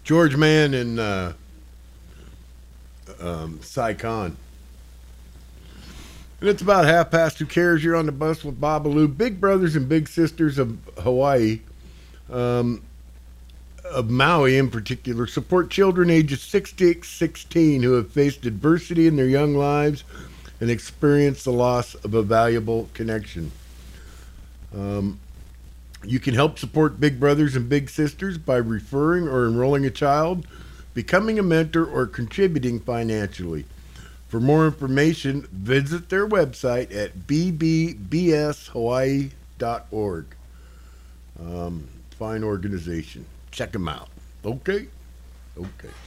George Mann and Cy Khan. And it's about half past. Who cares? You're on the bus with Babalu. Big Brothers and Big Sisters of Hawaii, of Maui in particular, support children ages 6 to 16 who have faced adversity in their young lives and experienced the loss of a valuable connection. You can help support Big Brothers and Big Sisters by referring or enrolling a child, becoming a mentor, or contributing financially. For more information, visit their website at bbbshawaii.org. Fine organization. Check them out. Okay? Okay.